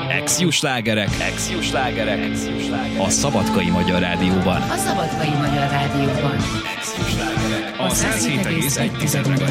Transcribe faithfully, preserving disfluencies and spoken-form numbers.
Ex-Jó slágerek. Ex-Jó slágerek. A Szabadkai Magyar Rádióban. A Szabadkai Magyar Rádióban. A száz hét egész egy